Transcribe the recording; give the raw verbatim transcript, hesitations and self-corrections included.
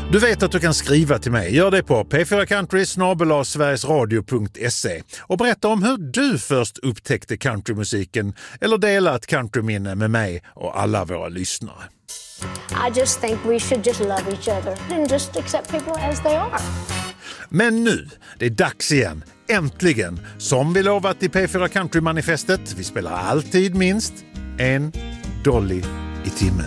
Du vet att du kan skriva till mig. Gör det på p fyra country snabel-a sverigesradio punkt se och berätta om hur du först upptäckte countrymusiken eller dela ett countryminne med mig och alla våra lyssnare. I just think we should just love each other and just accept people as they are. Men nu, det är dags igen. Äntligen, som vi lovat i P fyra Country-manifestet. Vi spelar alltid minst en Dolly i timmen.